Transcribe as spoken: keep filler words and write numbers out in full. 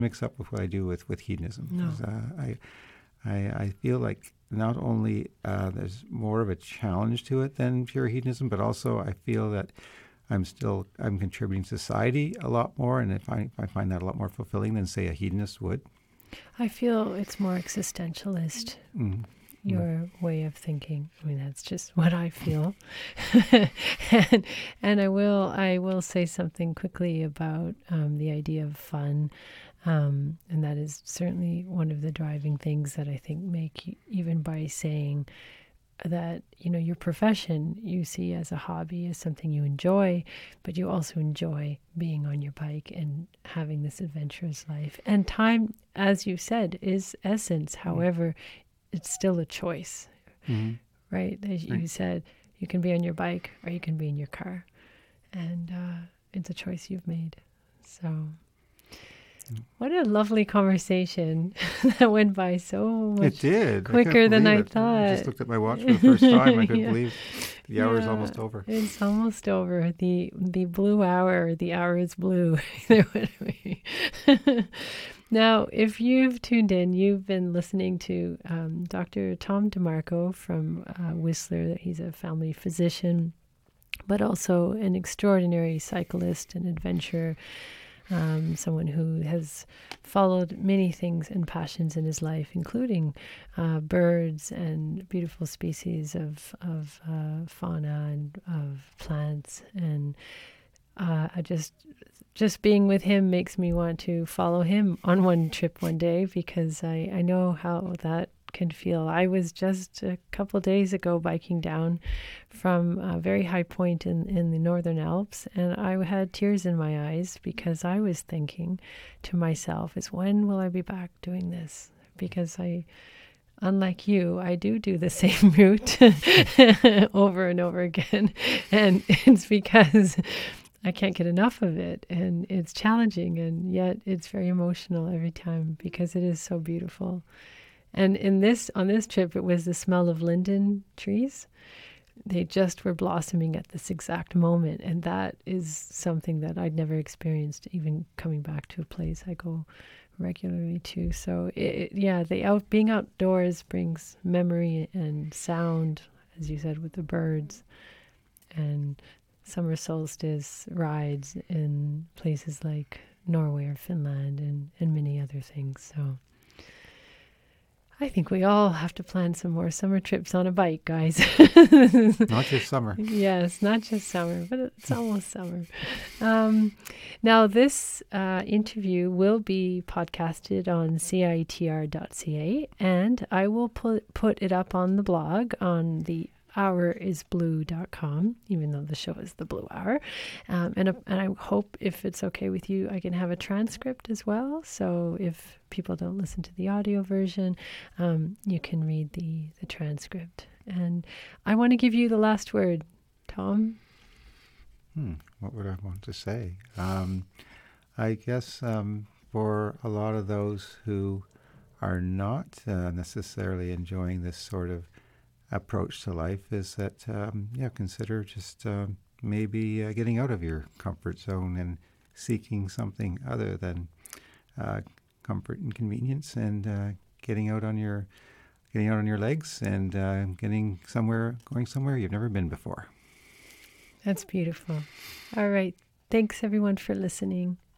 mix up with what I do with, with hedonism. No. 'Cause, Uh, I, I I feel like not only uh, there's more of a challenge to it than pure hedonism, but also I feel that I'm still I'm contributing to society a lot more, and if I I find that a lot more fulfilling than say a hedonist would. I feel it's more existentialist, Mm. your way of thinking. I mean, that's just what I feel. and and I will I will say something quickly about um, the idea of fun. Um, and that is certainly one of the driving things that I think make you, even by saying that, you know, your profession you see as a hobby, as something you enjoy, but you also enjoy being on your bike and having this adventurous life. And time, as you said, is essence. However, it's still a choice, Mm-hmm. right? As you Right. said, you can be on your bike or you can be in your car. And uh, it's a choice you've made. So what a lovely conversation that went by so much It did. I quicker can't than believe I it. thought. I just looked at my watch for the first time. I couldn't Yeah. believe the hour is Yeah, almost over. It's almost over. The the blue hour, the hour is blue. Either way. Now, if you've tuned in, you've been listening to um, Doctor Tom DeMarco from uh, Whistler. He's a family physician, but also an extraordinary cyclist and adventurer. Um, someone who has followed many things and passions in his life, including uh, birds and beautiful species of of uh, fauna and of plants. And uh, I just just being with him makes me want to follow him on one trip one day, because I, I know how that can feel. I was just a couple of days ago biking down from a very high point in, in the Northern Alps, and I had tears in my eyes because I was thinking to myself, is when will I be back doing this? Because I, unlike you, I do do the same route over and over again, and it's because I can't get enough of it, and it's challenging, and yet it's very emotional every time because it is so beautiful. And in this, on this trip, it was the smell of linden trees. They just were blossoming at this exact moment. And that is something that I'd never experienced, even coming back to a place I go regularly to. So it, yeah, the out, being outdoors brings memory and sound, as you said, with the birds, and summer solstice rides in places like Norway or Finland, and, and many other things. So I think we all have to plan some more summer trips on a bike, guys. Not just summer. Yes, not just summer, but it's almost summer. Um, now, this uh, interview will be podcasted on C I T R dot C A, and I will put, put it up on the blog on the hour is blue dot com, even though the show is the Blue Hour. Um, and, uh, and I hope, if it's okay with you, I can have a transcript as well. So if people don't listen to the audio version, um, you can read the, the transcript. And I want to give you the last word, Tom. Hmm, what would I want to say? Um, I guess um, for a lot of those who are not uh, necessarily enjoying this sort of approach to life, is that um, yeah, consider just um, maybe uh, getting out of your comfort zone and seeking something other than uh, comfort and convenience, and uh, getting out on your getting out on your legs and uh, getting somewhere, going somewhere you've never been before. That's beautiful. All right. Thanks, everyone, for listening.